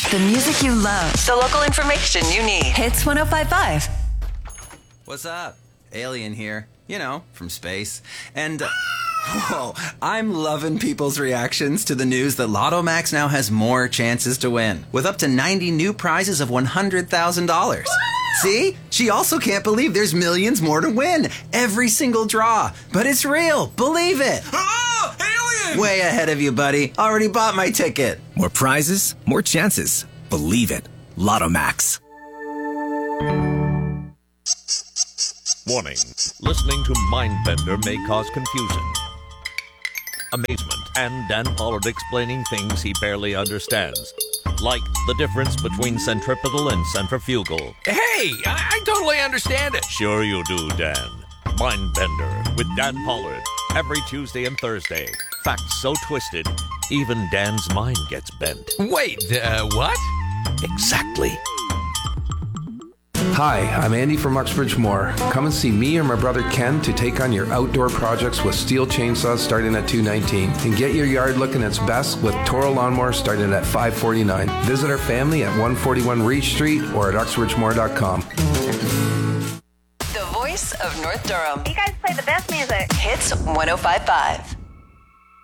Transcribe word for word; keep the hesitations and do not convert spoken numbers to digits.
The music you love. The local information you need. Hits one oh five point five. What's up? Alien here. You know, from space. And, uh, whoa, I'm loving people's reactions to the news that Lotto Max now has more chances to win, with up to ninety new prizes of one hundred thousand dollars. See? She also can't believe there's millions more to win. Every single draw. But it's real. Believe it. Oh, alien! Way ahead of you, buddy. Already bought my ticket. More prizes, more chances. Believe it. Lotto Max. Warning. Listening to Mindbender may cause confusion, amazement, and Dan Pollard explaining things he barely understands. Like the difference between centripetal and centrifugal. Hey, I, I totally understand it. Sure you do, Dan. Mindbender with Dan Pollard. Every Tuesday and Thursday. Facts so twisted, even Dan's mind gets bent. Wait, uh, what? Exactly. Hi, I'm Andy from Uxbridge Moore. Come and see me or my brother Ken to take on your outdoor projects with steel chainsaws starting at two nineteen, and get your yard looking its best with Toro lawnmowers starting at five forty-nine. Visit our family at one forty-one Reach Street or at uxbridge moore dot com. The voice of North Durham. You guys play the best music. Hits one oh five point five.